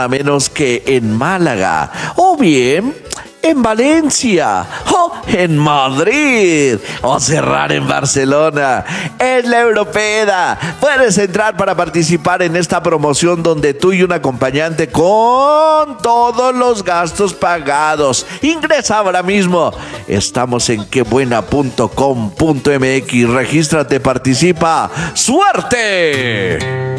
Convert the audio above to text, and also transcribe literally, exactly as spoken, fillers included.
a menos que en Málaga, o bien en Valencia, o en Madrid, o cerrar en Barcelona. Es la Europeda. Puedes entrar para participar en esta promoción donde tú y un acompañante con todos los gastos pagados. Ingresa ahora mismo. Estamos en quebuena punto com punto m x. Regístrate, participa. ¡Suerte!